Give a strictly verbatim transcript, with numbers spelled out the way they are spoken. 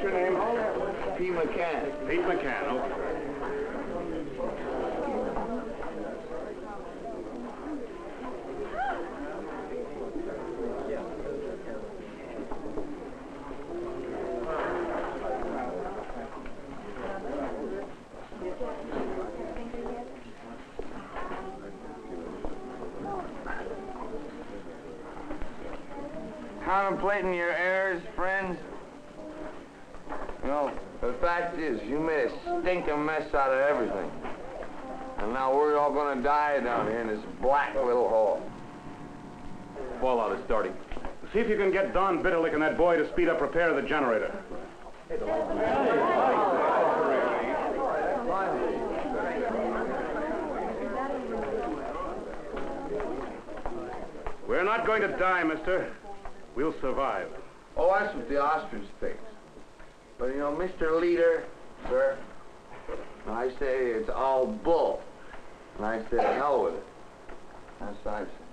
your name? Pete McCann. Pete McCann, okay. Contemplating your errors, friends? You know, the fact is, you made a stinking mess out of everything. And now we're all gonna die down here in this black little hole. Fallout is starting. See if you can get Don Bitterlick and that boy to speed up repair of the generator. We're not going to die, mister. We'll survive. Oh, that's what the ostrich thinks. But, you know, Mister Leader, sir, I say it's all bull. And I say, hell with it. That's what I say.